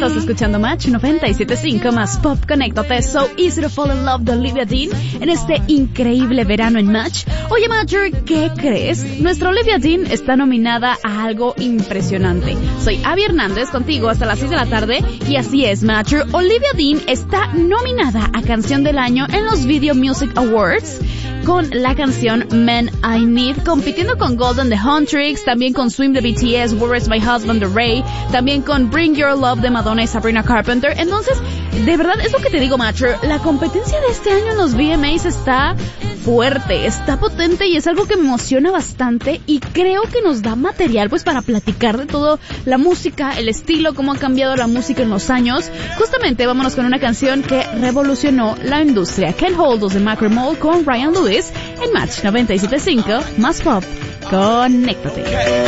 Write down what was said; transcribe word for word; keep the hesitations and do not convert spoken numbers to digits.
Estás escuchando Match noventa y siete punto cinco más Pop. Conéctate. So Easy to Fall in Love de Olivia Dean en este increíble verano en Match. Oye, Matcher, ¿qué crees? Nuestra Olivia Dean está nominada a algo impresionante. Soy Abby Hernández contigo hasta las seis de la tarde y así es, Matcher. Olivia Dean está nominada a Canción del Año en los Video Music Awards con la canción Men I Need, compitiendo con Golden The Huntrix, también con Swim de B T S, Where Is My Husband de Ray, también con Bring Your Love de Madonna y Sabrina Carpenter. Entonces, de verdad, es lo que te digo, Matcher, la competencia de este año en los V M As está fuerte, está potente y es algo que me emociona bastante y creo que nos da material pues para platicar de todo, la música, el estilo, cómo ha cambiado la música en los años. Justamente vámonos con una canción que revolucionó la industria, Can't Hold Us de Macklemore con Ryan Lewis en Match noventa y siete punto cinco más Pop. Conéctate.